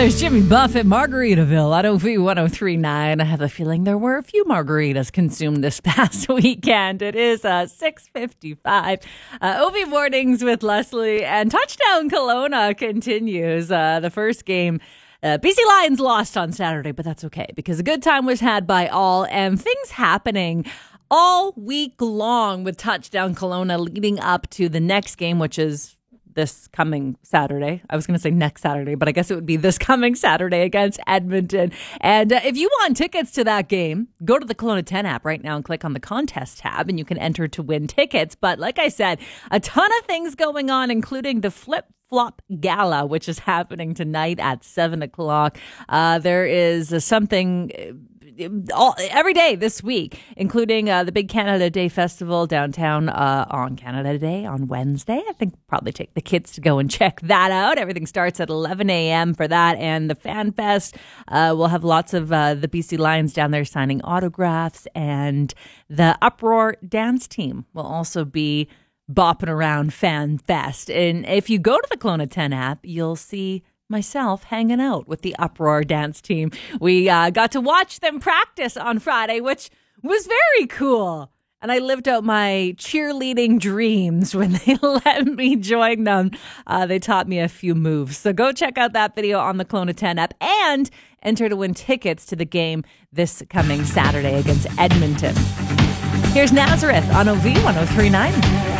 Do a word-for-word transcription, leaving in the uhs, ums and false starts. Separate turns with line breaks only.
There's Jimmy Buffett, Margaritaville on O V ten thirty-nine. I have a feeling there were a few margaritas consumed this past weekend. It is uh, six fifty-five. Uh, O V Mornings with Leslie, and Touchdown Kelowna continues. Uh, the first game, uh, B C Lions lost on Saturday, but that's okay because a good time was had by all, and things happening all week long with Touchdown Kelowna leading up to the next game, which is this coming Saturday. I was going to say next Saturday, but I guess it would be this coming Saturday against Edmonton. And uh, if you want tickets to that game, go to the Kelowna ten app right now and click on the contest tab and you can enter to win tickets. But like I said, a ton of things going on, including the Flip Flop Gala, which is happening tonight at seven o'clock. Uh, there is uh, something all every day this week, including uh, the Big Canada Day Festival downtown uh, on Canada Day on Wednesday. I think probably take the kids to go and check that out. Everything starts at eleven a.m. for that, and the Fan Fest uh, will have lots of uh, the B C Lions down there signing autographs, and the Uproar dance team will also be bopping around Fan Fest. And if you go to the Kelowna ten app, you'll see myself hanging out with the Uproar dance team. We uh, got to watch them practice on Friday, which was very cool. And I lived out my cheerleading dreams when they let me join them. Uh, they taught me a few moves. So go check out that video on the Kelowna ten app and enter to win tickets to the game this coming Saturday against Edmonton. Here's Nazareth on O V ten thirty-nine.